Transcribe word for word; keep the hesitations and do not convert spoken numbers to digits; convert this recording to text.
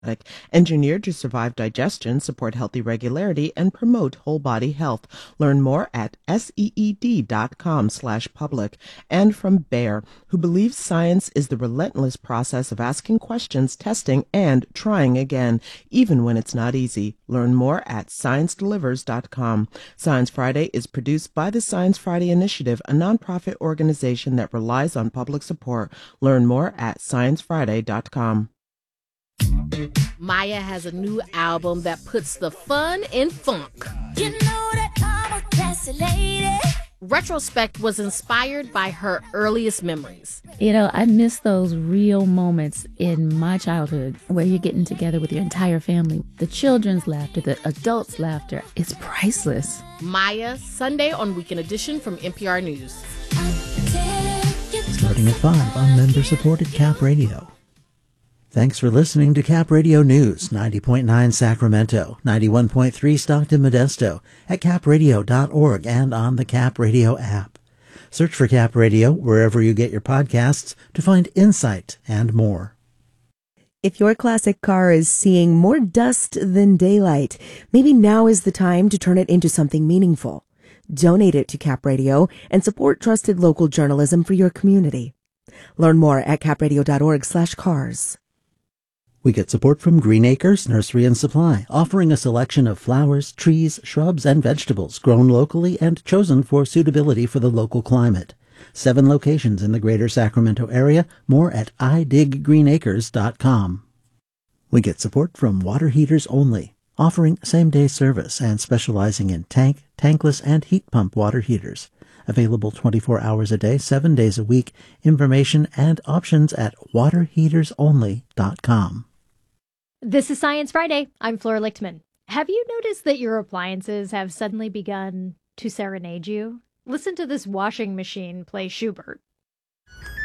engineered to survive digestion, support healthy regularity, and promote whole body health. Learn more at seed.com slash public. And from Bayer, who believes science is the relentless process of asking questions, testing, and trying again, even when it's not easy. Learn more at science delivers dot com. Science Friday is produced by the Science Friday Initiative, a nonprofit organization that relies on public support. Learn more at science friday dot com. Maya has a new album that puts the fun in funk. You know that I'm a classy lady. Retrospect was inspired by her earliest memories. You know, I miss those real moments in my childhood where you're getting together with your entire family. The children's laughter, the adults' laughter, it's priceless. Maya, Sunday on Weekend Edition from N P R News. Starting at five on member-supported Cap Radio. Thanks for listening to Cap Radio News, ninety point nine Sacramento, ninety-one point three Stockton Modesto, at cap radio dot org and on the Cap Radio app. Search for Cap Radio wherever you get your podcasts to find insight and more. If your classic car is seeing more dust than daylight, maybe now is the time to turn it into something meaningful. Donate it to Cap Radio and support trusted local journalism for your community. Learn more at cap radio dot org slash cars. We get support from Green Acres Nursery and Supply, offering a selection of flowers, trees, shrubs, and vegetables grown locally and chosen for suitability for the local climate. Seven locations in the greater Sacramento area. More at i dig green acres dot com. We get support from Water Heaters Only, offering same-day service and specializing in tank, tankless, and heat pump water heaters. Available twenty-four hours a day, seven days a week. Information and options at water heaters only dot com. This is Science Friday. I'm Flora Lichtman. Have you noticed that your appliances have suddenly begun to serenade you? Listen to this washing machine play Schubert.